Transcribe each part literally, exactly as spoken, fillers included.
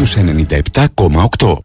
στους ενενήντα επτά κόμμα οκτώ.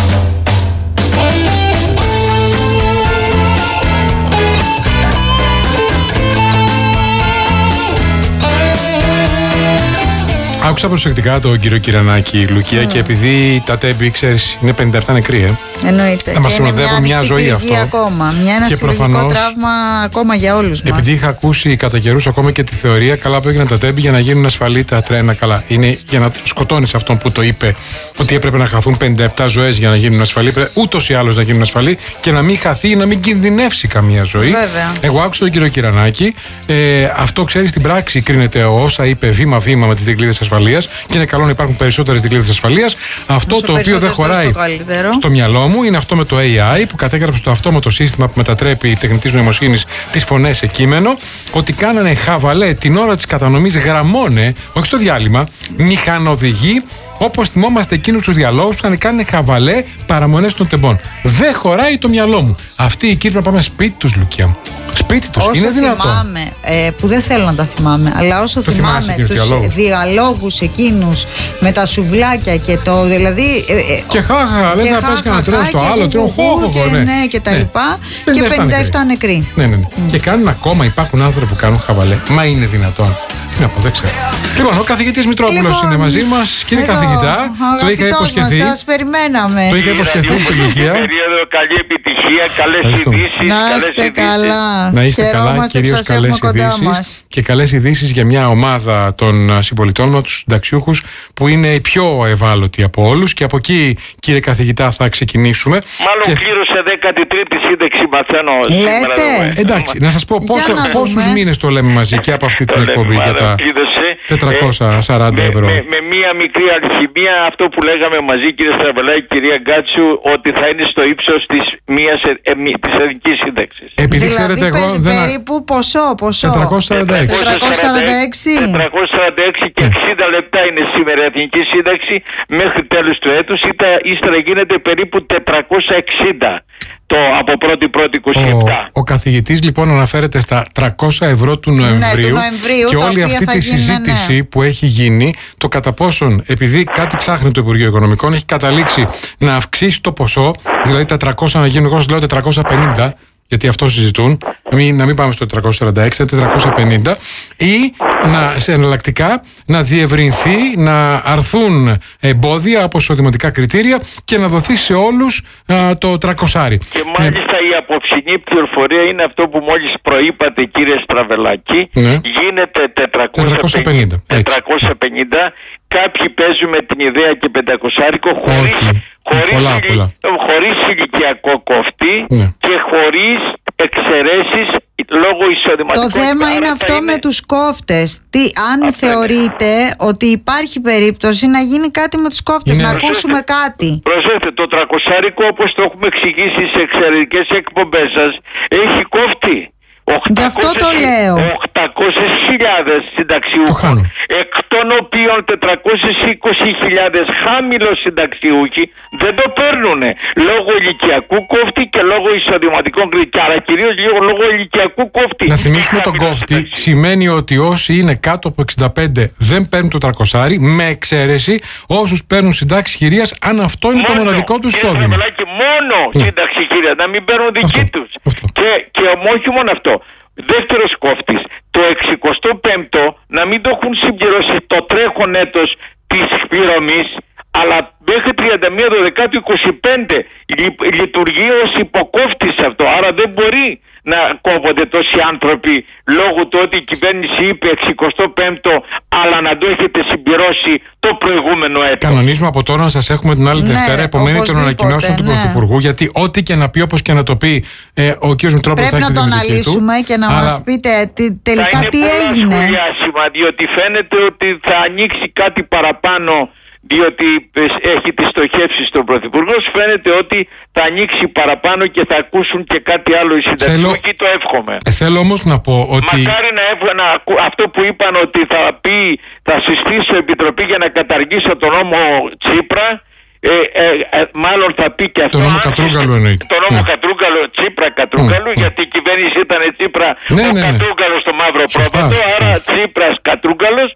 Άκουσα προσεκτικά τον κύριο Κυρανάκη, Λουκία, mm. και επειδή τα τέμπη, ξέρεις, είναι πενήντα επτά νεκροί, ε. Εννοείται. Θα μας συνοδεύουν μια ζωή αυτό. Ακόμα. Μια ένα συλλογικό προφανώς, τραύμα ακόμα για όλους μας. Επειδή είχα ακούσει κατά καιρούς ακόμα και τη θεωρία, καλά που έγιναν τα τέμπη για να γίνουν ασφαλή τα τρένα. Καλά. Είναι για να σκοτώνεις αυτόν που το είπε ότι έπρεπε να χαθούν πενήντα επτά ζωές για να γίνουν ασφαλή. Ούτως ή άλλως να γίνουν ασφαλή και να μην χαθεί ή να μην κινδυνεύσει καμία ζωή. Βέβαια. Εγώ άκουσα τον κύριο Κυρανάκη. Ε, αυτό, ξέρεις, στην πράξη κρίνεται όσα είπε βήμα-βήμα με τις δικλείδες ασφαλείας και είναι καλό να υπάρχουν περισσότερες δικλείδες ασφαλείας. Αυτό Όσο το οποίο δεν χωράει στο, στο μυαλό μου είναι αυτό με το έι άι που κατέγραψε το αυτόματο σύστημα που μετατρέπει τεχνητής νοημοσύνης τις φωνές σε κείμενο. Ότι κάνανε χαβαλέ την ώρα της κατανομής γραμμών, ε, όχι στο διάλειμμα, μηχανοδηγοί. Όπως θυμόμαστε εκείνους τους διαλόγους που θα κάνουν χαβαλέ παραμονές των τεμπών. Δεν χωράει το μυαλό μου. Αυτοί οι κύριοι να πάμε σπίτι τους, Λουκία μου. Σπίτι τους. Είναι δυνατόν? Θυμάμαι, ε, που δεν θέλω να τα θυμάμαι, αλλά όσο το θυμάμαι τους διαλόγους. διαλόγους εκείνους με τα σουβλάκια και το. Δηλαδή. Ε, ε, και χάχα, δεν θα πας κανένα τρένο στο άλλο, τρένο χώχο, ναι. ναι, και τα λοιπά. Ναι. Και πενήντα επτά νεκροί. Ναι, ναι, ναι. Mm. Και κάνουν ακόμα, υπάρχουν άνθρωποι που κάνουν χαβαλέ. Μα είναι δυνατόν? Τι να πω, δεν ξέρω. Λοιπόν, ο καθηγητής Μητρόπουλος λοιπόν, είναι μαζί μας. Κύριε εδώ, καθηγητά, το είχα υποσχεθεί. Σας περιμέναμε. Το είχα υποσχεθεί στην Λουκία. Καλή επιτυχία, καλές ειδήσεις. Να είστε καλά. Να είστε καλά, κυρίως καλές ειδήσεις. Και καλές ειδήσεις για μια ομάδα των συμπολιτών μας, τους συνταξιούχους, που είναι οι πιο ευάλωτοι από όλους. Και από εκεί, κύριε καθηγητά, θα ξεκινήσουμε. Μάλλον και... κλήρωσε δέκατη τρίτη σύνταξη, μαθαίνω. Λέτε. Εντάξει, να σας πω πόσο, πόσους μήνες το λέμε μαζί και από αυτή την εκπομπή για τα τετρακόσια σαράντα ευρώ. Με, με μία μικρή αλχημία, αυτό που λέγαμε μαζί, κύριε Στραβελάκη, κυρία Γκάτσου, ότι θα είναι στο ύψος της μίας ε, ε, της εθνικής σύνταξης. Επειδή δηλαδή, ξέρετε, εγώ δεν. Περίπου ποσό, ποσό. τετρακόσια σαράντα έξι. τετρακόσια σαράντα έξι. τετρακόσια σαράντα έξι και εξήντα λεπτά είναι σήμερα η εθνική σύνταξη μέχρι τέλους του έτους. Ύστερα γίνεται περίπου τετρακόσια εξήντα. Το από πρώτη πρώτη είκοσι επτά. Ο, ο καθηγητής λοιπόν αναφέρεται στα τριακόσια ευρώ του Νοεμβρίου, ναι, του Νοεμβρίου και όλη αυτή τη συζήτηση ναι. που έχει γίνει, το κατά πόσον, επειδή κάτι ψάχνει το Υπουργείο Οικονομικών, έχει καταλήξει να αυξήσει το ποσό, δηλαδή τα τριακόσια να γίνουν, εγώ σας λέω τετρακόσια πενήντα, γιατί αυτό συζητούν, να μην, να μην πάμε στο τετρακόσια σαράντα έξι, τετρακόσια πενήντα, ή να, σε εναλλακτικά να διευρυνθεί, να αρθούν εμπόδια από εισοδηματικά κριτήρια και να δοθεί σε όλους α, το τριακοσάρι. Και μάλιστα ε, η απόψινή πληροφορία είναι αυτό που μόλις προείπατε, κύριε Στραβελάκη, ναι. γίνεται τετρακόσια πενήντα. τετρακόσια πενήντα. Κάποιοι παίζουν με την ιδέα και πεντακοσάρικο χωρίς, χωρίς, πολλά, ηλι... πολλά. χωρίς ηλικιακό κοφτή ναι. και χωρίς εξαιρέσεις λόγω εισοδηματικών. Το θέμα είναι αυτό είναι... με τους κόφτες. Τι, αν αυτό θεωρείτε είναι. ότι υπάρχει περίπτωση να γίνει κάτι με τους κόφτες, είναι. να προσέχτε, ακούσουμε κάτι. Προσέξτε, το τριακοσάρικο, όπως το έχουμε εξηγήσει σε εξαιρετικές εκπομπές σας, έχει κόφτη. Γι' αυτό το λέω. οκτακόσιες χιλιάδες συνταξιούχων, εκ των οποίων τετρακόσιες είκοσι χιλιάδες χαμηλός συνταξιούχοι δεν το παίρνουν λόγω ηλικιακού κόφτη και λόγω εισοδηματικών κριτήρων. Άρα κυρίως λόγω ηλικιακού κόφτη. Να θυμίσουμε τον κόφτη σημαίνει ότι όσοι είναι κάτω από εξήντα πέντε δεν παίρνουν το τριακόσια, με εξαίρεση όσους παίρνουν συντάξει χειρίας, αν αυτό είναι μόνο, το μοναδικό του εισόδημα. Μόνο ναι. σύνταξη χειρίας, να μην παίρνουν δική τους. Και, και όχι μόνο αυτό. Δεύτερος κόφτης, το εξηκοστό πέμπτο να μην το έχουν συμπληρώσει το τρέχον έτος της πληρωμής, αλλά μέχρι τριάντα μία Δεκάτου είκοσι πέντε λειτουργεί ως υποκόφτης αυτό. Άρα δεν μπορεί να κόβονται τόσοι άνθρωποι λόγω του ότι η κυβέρνηση είπε εξηκοστό πέμπτο, αλλά να το έχετε συμπληρώσει το προηγούμενο έτος. Κανονίζουμε από τώρα να σας έχουμε την άλλη ναι, Δευτέρα, επομένη των ανακοινώσεων ναι. του Πρωθυπουργού, γιατί ό,τι και να πει, όπως και να το πει ε, ο κ. Μητρόπουλος, πρέπει να το αναλύσουμε και να αλλά... μας πείτε τι, τελικά τι έγινε. Είναι πολύ άσχημα, διότι φαίνεται ότι θα ανοίξει κάτι παραπάνω, διότι έχει τις στοχεύσεις στον Πρωθυπουργό. Φαίνεται ότι θα ανοίξει παραπάνω και θα ακούσουν και κάτι άλλο οι συνταξιούχοι. Το εύχομαι. Ε, θέλω όμως να πω ότι... Μακάρι να εύχομαι αυτό που είπαν ότι θα πει, θα συστήσω επιτροπή για να καταργήσω τον νόμο Τσίπρα. Ε, ε, ε, μάλλον θα πει και αυτό. Το νόμο Κατρούγκαλου εννοείται. Το νόμο ναι. Κατρούγκαλου, Τσίπρα Κατρούγκαλου, ναι. γιατί η κυβέρνηση ήταν Τσίπρα, ναι, ο ναι, ναι. Κατρούγκαλος στο μαύρο σωστά, πρόβατο, σωστά, άρα σωστά. Τσίπρας Κατρούγκαλος.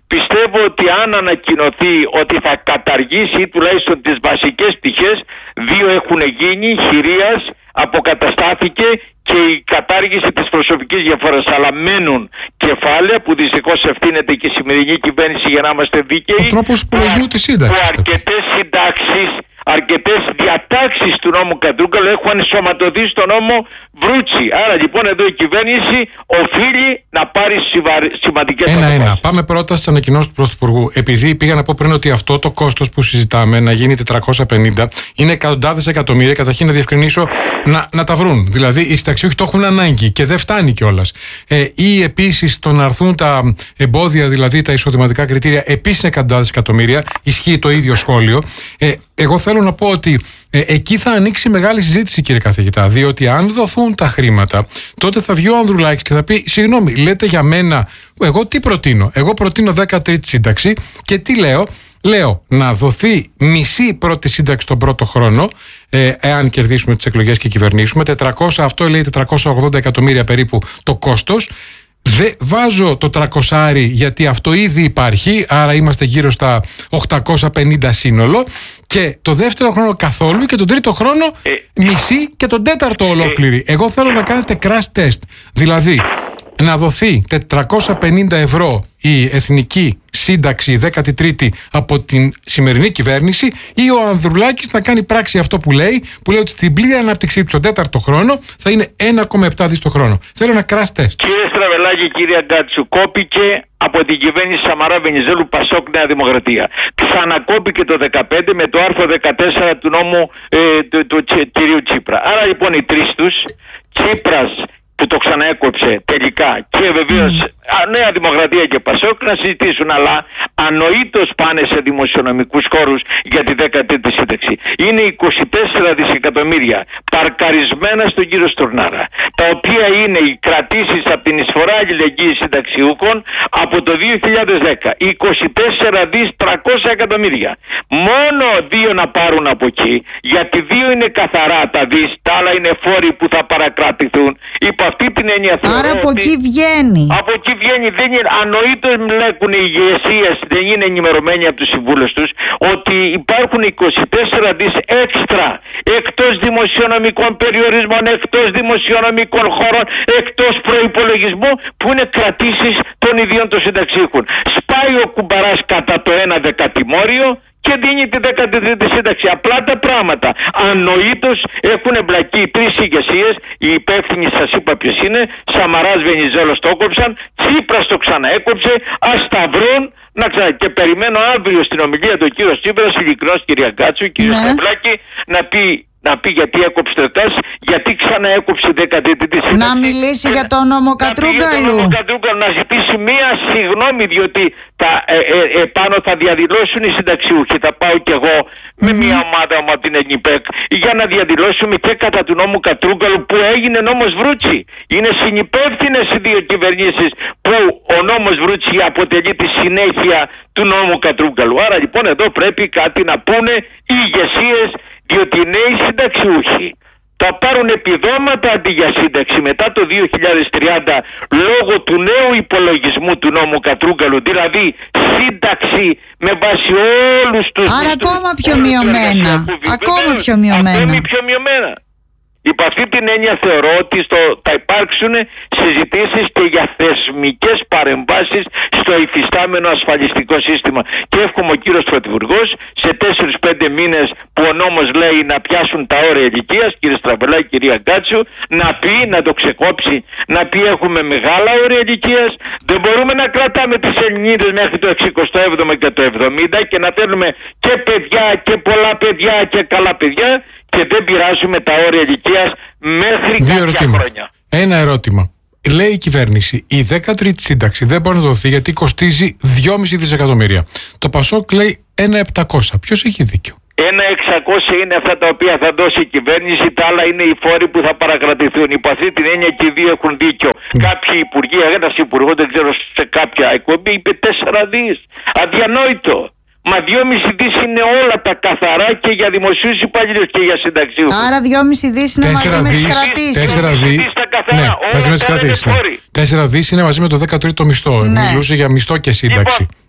πιστεύω ότι αν ανακοινωθεί ότι θα καταργήσει τουλάχιστον τις βασικές πτυχές, δύο έχουν γίνει, χειρίας, αποκαταστάθηκε και η κατάργηση της προσωπικής διαφοράς, αλλά μένουν κεφάλαια που δυστυχώς ευθύνεται και η σημερινή κυβέρνηση, για να είμαστε δίκαιοι, ο τρόπος υπολογισμού της σύνταξης, που αρκετές συντάξεις, αρκετές διατάξεις του νόμου Κατρούγκαλου έχουν ενσωματωθεί στο νόμο Βρούτσι. Άρα λοιπόν εδώ η κυβέρνηση οφείλει να πάρει σημαντικές αποφάσεις. Ένα-ένα. Πάμε πρώτα στις ανακοινώσεις του Πρωθυπουργού. Επειδή πήγα να πω πριν ότι αυτό το κόστος που συζητάμε να γίνει τετρακόσια πενήντα είναι εκατοντάδες εκατομμύρια, καταρχήν να διευκρινίσω να, να τα βρουν. Δηλαδή οι συνταξιούχοι το έχουν ανάγκη και δεν φτάνει κιόλας. Ε, ή επίσης το να έρθουν τα εμπόδια, δηλαδή τα εισοδηματικά κριτήρια, επίσης εκατοντάδες εκατομμύρια. Ισχύει το ίδιο σχόλιο. Ε, εγώ θέλω να πω ότι ε, εκεί θα ανοίξει μεγάλη συζήτηση, κύριε καθηγητά, διότι αν δοθούν τα χρήματα, τότε θα βγει ο Ανδρουλάκης και θα πει: συγγνώμη, λέτε για μένα, εγώ τι προτείνω? Εγώ προτείνω δέκατη σύνταξη και τι λέω? Λέω να δοθεί μισή πρώτη σύνταξη τον πρώτο χρόνο, ε, εάν κερδίσουμε τις εκλογές και κυβερνήσουμε. τετρακόσια, αυτό λέει τετρακόσια ογδόντα εκατομμύρια περίπου το κόστος. Δεν βάζω το τριακόσια γιατί αυτό ήδη υπάρχει, άρα είμαστε γύρω στα οκτακόσια πενήντα σύνολο. Και το δεύτερο χρόνο καθόλου και τον τρίτο χρόνο ε, μισή και τον τέταρτο ολόκληρη. Εγώ θέλω να κάνετε crash test. Δηλαδή να δοθεί τετρακόσια πενήντα ευρώ η εθνική σύνταξη δέκατη τρίτη από την σημερινή κυβέρνηση, ή ο Ανδρουλάκης να κάνει πράξη αυτό που λέει, που λέει ότι στην πλήρη ανάπτυξή του τον τέταρτο χρόνο θα είναι ένα κόμμα επτά δις το χρόνο. Θέλω ένα crash test. Κύριε Στραβελάκη, κύριε Γκάτσου, κόπηκε από την κυβέρνηση Σαμαρά Βενιζέλου Πασόκ Νέα Δημοκρατία. Ξανακόπηκε το δεκαπέντε με το άρθρο δεκατέσσερα του νόμου ε, του, του, του κυρίου Τσίπρα. Άρα λοιπόν οι τρεις τους, Τσίπρας που το ξαναέκοψε τελικά και βεβαίως mm. Νέα Δημοκρατία και Πασόκ, να συζητήσουν, αλλά ανοήτως πάνε σε δημοσιονομικούς χώρους για τη δέκατη σύνταξη. Είναι είκοσι τέσσερα δισεκατομμύρια παρκαρισμένα στον κύριο Στουρνάρα, τα οποία είναι οι κρατήσεις από την εισφορά αλληλεγγύης συνταξιούχων από το δύο χιλιάδες δέκα. είκοσι τέσσερα δισεκατομμύρια τριακόσια εκατομμύρια. Μόνο δύο να πάρουν από εκεί, γιατί δύο είναι καθαρά τα δις, τα άλλα είναι φόροι που θα παρακρατηθούν. Υπό αυτή την έννοια. Άρα από εκεί βγαίνει. Από εκεί βγαίνει. Δεν είναι, ανοήτως μπλέκουν οι ηγεσίες, δεν είναι ενημερωμένοι από τους συμβούλους τους, ότι υπάρχουν είκοσι τέσσερα δις έξτρα εκτός δημοσιονομικών περιορισμών, εκτός δημοσιονομικών χώρων, εκτός προϋπολογισμού, που είναι κρατήσεις των ιδίων των συνταξίχων. Σπάει ο κουμπαράς κατά το ένα δεκατημόριο και δίνει τη δέκατη τρίτη σύνταξη. Απλά τα πράγματα. Ανοήτως έχουν εμπλακεί τρεις ηγεσίες. Οι υπεύθυνοι σας είπα ποιες είναι. Σαμαράς, Βενιζέλος το έκοψαν. Τσίπρας το ξαναέκοψε. Ας τα βρουν. Να ξα... Και περιμένω αύριο στην ομιλία του κύριο Τσίπρας, ειλικρινώς κυρία Γκάτσου, κύριο Σταυλάκη, να πει. Να πει γιατί έκοψε το ΕΤΑΣ, γιατί ξαναέκοψε η δέκατη τρίτη σύνταξη. Να μιλήσει ε, για το νόμο Κατρούγκαλου. Να, να ζητήσει μία συγγνώμη, διότι τα, ε, ε, επάνω θα διαδηλώσουν οι συνταξιούχοι. Θα πάω κι εγώ mm-hmm. με μία ομάδα μου από την ΕΝΙΠΕΚ για να διαδηλώσουμε και κατά του νόμου Κατρούγκαλου, που έγινε νόμος Βρούτσι. Είναι συνυπεύθυνες οι δύο κυβερνήσεις που ο νόμος Βρούτσι αποτελεί τη συνέχεια του νόμου Κατρούγκαλου. Άρα λοιπόν εδώ πρέπει κάτι να πούνε οι ηγεσίες, διότι οι νέοι συνταξιούχοι θα πάρουν επιδόματα αντί για σύνταξη μετά το δύο χιλιάδες τριάντα λόγω του νέου υπολογισμού του νόμου Κατρούγκαλου, δηλαδή σύνταξη με βάση όλους τους... Άρα ακόμα πιο μειωμένα. Ακόμα πιο μειωμένα. Ακόμη πιο μειωμένα. Υπό αυτή την έννοια θεωρώ ότι στο, θα υπάρξουν συζητήσεις και για θεσμικές παρεμβάσεις στο υφιστάμενο ασφαλιστικό σύστημα. Και εύχομαι ο κύριος Πρωθυπουργός σε τέσσερις πέντε μήνες που ο νόμος λέει να πιάσουν τα όρια ηλικίας, κύριε Στραμπελάκη, κυρία Γκάτσου, να πει, να το ξεκόψει, να πει έχουμε μεγάλα όρια ηλικίας, δεν μπορούμε να κρατάμε τις Ελληνίδες μέχρι το εξηκοστό έβδομο και το εβδομήντα και να θέλουμε και παιδιά και πολλά παιδιά και καλά παιδιά, και δεν πειράζουμε τα όρια ηλικίας μέχρι Δύο κάποια ερωτήματα. χρόνια. Ένα ερώτημα. Λέει η κυβέρνηση, η δέκατη τρίτη σύνταξη δεν μπορεί να δοθεί γιατί κοστίζει δυόμισι δισεκατομμύρια. Το Πασόκ λέει ένα επτακόσια. Ποιος έχει δίκιο? Ένα εξακόσια είναι αυτά τα οποία θα δώσει η κυβέρνηση, τα άλλα είναι οι φόροι που θα παρακρατηθούν. Υπό αυτή την έννοια και οι δύο έχουν δίκιο. Mm. Κάποιοι υπουργοί, ένας υπουργός, δεν ξέρω, σε κάποια εκπομπή είπε τέσσερα δις. Αδιανόητο. Μα δυόμισι δις είναι όλα τα καθαρά και για δημοσίους υπαλλήλους και για συνταξίους. Άρα δυόμισι δις είναι μαζί με τις κρατήσεις. Τέσσερα δις τα καθαρά, ναι, μαζί με τις κρατήσεις. Ναι. Τέσσερα δις είναι μαζί με το δέκατο τρίτο μισθό. Ναι. Μιλούσε για μισθό και σύνταξη. Λοιπόν,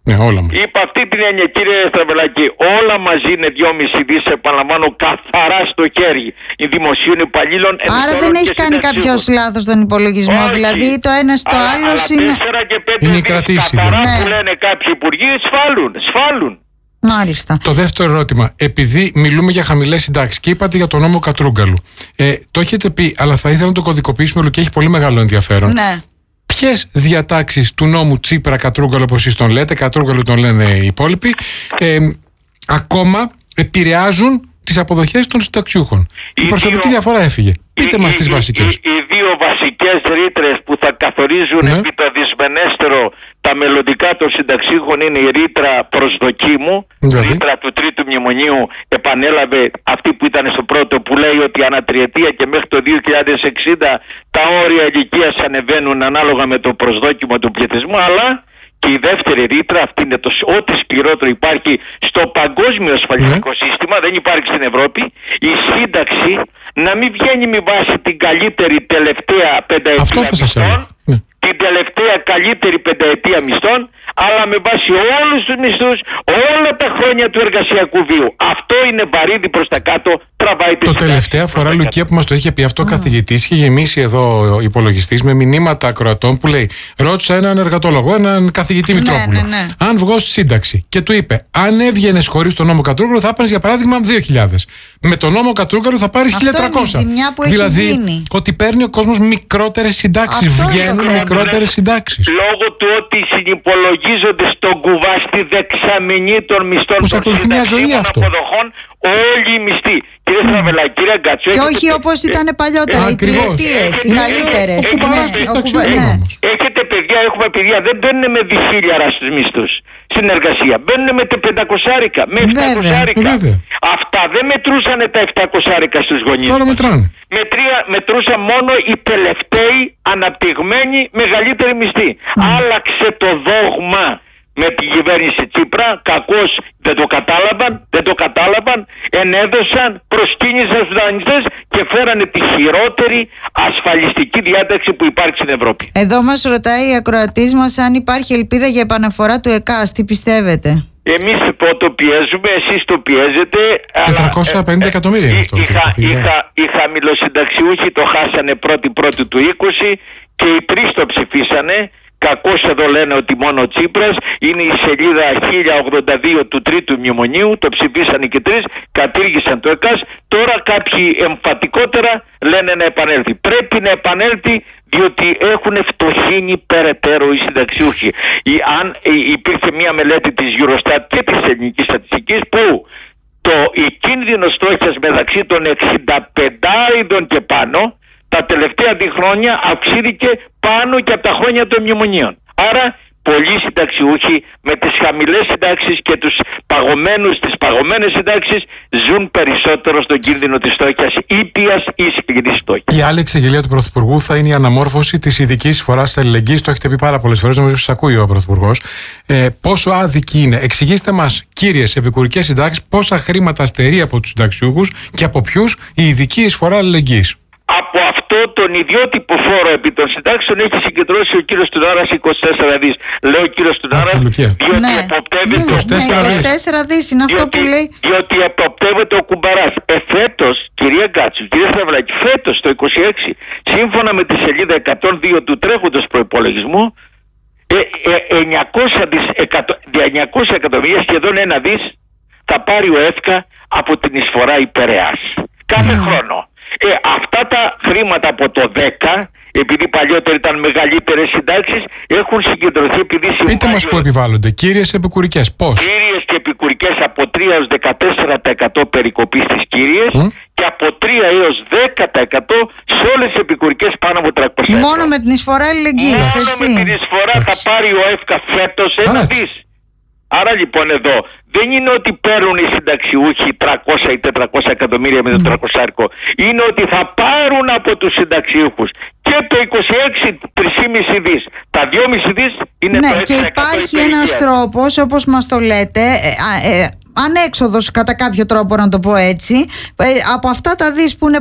Ναι, όλα μαζί. Είπα αυτή την έννοια, κύριε Στραβελάκη, όλα μαζί είναι δυόμισι δις, επαναλαμβάνω, καθαρά στο χέρι οι δημοσίων υπαλλήλων. Άρα δεν έχει κάνει κάποιο λάθος τον υπολογισμό. Όχι. Δηλαδή το ένα στο άλλο είναι. τέσσερα και πέντε είναι η κρατήση. Καθαρά ναι. Που λένε κάποιοι υπουργοί, σφάλουν. Σφάλουν. Μάλιστα. Το δεύτερο ερώτημα. Επειδή μιλούμε για χαμηλές συντάξεις και είπατε για τον νόμο Κατρούγκαλου. Ε, το έχετε πει, αλλά θα ήθελα να το κωδικοποιήσουμε όλο και έχει πολύ μεγάλο ενδιαφέρον. Ναι. Ποιες διατάξεις του νόμου Τσίπρα Κατρούγκαλου, όπως εσείς τον λέτε, Κατρούγκαλου τον λένε οι υπόλοιποι, ε, ακόμα επηρεάζουν τις αποδοχές των συνταξιούχων? Η προσωπική δύο... διαφορά έφυγε. Πείτε μας τις βασικές. Οι, οι, οι δύο βασικές ρήτρες που θα καθορίζουν ναι. επί το δυσμενέστερο τα μελλοντικά των συνταξιούχων είναι η ρήτρα προσδοκίμου, δηλαδή. Η ρήτρα του τρίτου μνημονίου επανέλαβε αυτή που ήταν στο πρώτο, που λέει ότι ανά τριετία και μέχρι το δύο χιλιάδες εξήντα τα όρια ηλικίας ανεβαίνουν ανάλογα με το προσδόκιμο του πληθυσμού, αλλά και η δεύτερη ρήτρα, αυτή είναι το ό,τι σκληρότερο υπάρχει στο παγκόσμιο ασφαλιστικό ναι. σύστημα, δεν υπάρχει στην Ευρώπη, η σύνταξη να μην βγαίνει με βάση την καλύτερη τελευταία πενταετία μισθών, ναι. την τελευταία καλύτερη πενταετία μισθών, αλλά με βάση όλους τους μισθούς, όλα τα χρόνια του εργασιακού βίου. Αυτό είναι βαρύδι προς τα κάτω, τραβάει τη Το τελευταία φορά, Λουκία, που μας το είχε πει αυτό ο mm. καθηγητής, είχε γεμίσει εδώ ο υπολογιστής με μηνύματα ακροατών που λέει: ρώτησα έναν εργατόλογο, έναν καθηγητή Μητρόπουλο, ναι, ναι, ναι. αν βγω στη σύνταξη. Και του είπε: αν έβγαινες χωρίς τον νόμο Κατρούγκαλου, θα πάρεις για παράδειγμα δύο χιλιάδες. Με τον νόμο Κατρούγκαλου θα πάρεις χίλια τριακόσια. Είναι η ζημιά που δηλαδή, έχει γίνει. ότι παίρνει ο κόσμος μικρότερες συντάξεις. Βγαίνουν μικρότερες συντάξεις. Λόγω του ότι συνυπολογίζονται στον κουβά στη δεξαμενή των μισθών των συνταξιών αποδοχών όλοι οι μισθοί. Κύριε Στραβελά, κύριε Γκάτσο. Και όχι όπως ήταν παλιότερα, οι τριετίες, οι καλύτερες. Έχετε παιδιά, έχουμε παιδιά, δεν μπαίνουν με διχίλιαρα στους μισθούς στην εργασία. Μπαίνουν με τα πεντακοσάρικα, με επτακοσάρικα. Αυτά δεν μετρούσαν τα επτακοσάρικα στους γονείς. Τώρα μετράνε. Μετρούσαν μόνο οι τελευταίοι αναπτυγμένοι μεγαλύτεροι μισθοί. Άλλαξε το δόγμα με την κυβέρνηση Τσίπρα, κακώς δεν το κατάλαβαν, δεν το κατάλαβαν, ενέδωσαν, προσκύνησαν στους δανειστές και φέρανε τη χειρότερη ασφαλιστική διάταξη που υπάρχει στην Ευρώπη. Εδώ μας ρωτάει η ακροατής μας αν υπάρχει ελπίδα για επαναφορά του ΕΚΑΣ. Τι πιστεύετε? Εμείς το πιέζουμε, εσείς το πιέζετε. τετρακόσια πενήντα εκατομμύρια είναι αυτό. Οι χαμηλοσυνταξιούχοι το χάσανε πρώτη-πρώτη του είκοσι και οι τρεις το ψηφίσανε. Κακώς εδώ λένε ότι μόνο ο Τσίπρας, είναι η σελίδα χίλια ογδόντα δύο του τρίτου μνημονίου, το ψηφίσανε και τρεις, κατήργησαν το ΕΚΑΣ, τώρα κάποιοι εμφατικότερα λένε να επανέλθει. Πρέπει να επανέλθει διότι έχουν φτωχύνει περαιτέρω οι συνταξιούχοι. Ή, αν υπήρχε μια μελέτη της Eurostat και της ελληνικής στατιστικής που το, η κίνδυνος στόχιας μεταξύ των εξήντα πέντε ειδών και πάνω τα τελευταία δύο χρόνια αυξήθηκε πάνω και από τα χρόνια των μνημονίων. Άρα πολλοί συνταξιούχοι με τις χαμηλές συντάξεις και τους παγωμένους, τις παγωμένες συντάξεις ζουν περισσότερο στον κίνδυνο της φτώχειας, ήπιας ή σκληρής φτώχειας. Η άλλη εξαγγελία του Πρωθυπουργού θα είναι η αναμόρφωση της ειδικής εισφοράς αλληλεγγύης. Το έχετε πει πάρα πολλές φορές, νομίζω ότι σας ακούει ο Πρωθυπουργός. Ε, πόσο άδικη είναι? Εξηγήστε μας, κύριες επικουρικές συντάξεις, πόσα χρήματα στερεί από τους συνταξιούχους και από ποιους η ειδική εισφορά αλληλεγγύης. Από αυτό τον ιδιότυπο φόρο επί των συντάξεων έχει συγκεντρώσει ο κύριος Τουνάρας είκοσι τέσσερα δις. Λέω ο κύριος Τουνάρας διότι ναι, αποπτεύεται ναι, είκοσι τέσσερα δις είναι αυτό διότι, που λέει. Διότι αποπτεύεται ο κουμπαράς. Εφέτος, κυρία Γκάτσου, κυρία Σταυράκη, φέτος το είκοσι έξι, σύμφωνα με τη σελίδα εκατόν δύο του τρέχοντος προϋπολογισμού, ε, ε, εννιακόσια εκατομμύρια, σχεδόν ένα δις, θα πάρει ο ΕΦΚΑ από την εισφορά υπερεάς. Κάθε mm. χρόνο. Ε, αυτά τα χρήματα από το δέκα, επειδή παλιότερα ήταν μεγαλύτερες συντάξεις, έχουν συγκεντρωθεί επειδή συμβάλλει. Πείτε μας πού επιβάλλονται, κύριες επικουρικές, πώς? Κύριες και επικουρικές από τρία έως δεκατέσσερα τοις εκατό περικοπή στις κύριες mm. και από τρία έως δέκα τοις εκατό σε όλες τις επικουρικές πάνω από τριακόσια. Μόνο με την εισφορά αλληλεγγύης, Μόνο έτσι. με την εισφορά θα πάρει ο ΕΦΚΑ φέτος ένα δις. Άρα λοιπόν εδώ δεν είναι ότι παίρνουν οι συνταξιούχοι τριακόσια ή τετρακόσια εκατομμύρια με το τριακόσια. Είναι ότι θα πάρουν από τους συνταξιούχους και το είκοσι έξι τρία κόμμα πέντε δις. Τα δυόμισι δις είναι ναι, το έξι τοις εκατό. Και υπάρχει ένας τρόπος, όπως μας το λέτε, ε, ε, ανέξοδος κατά κάποιο τρόπο να το πω έτσι, ε, από αυτά τα δις που είναι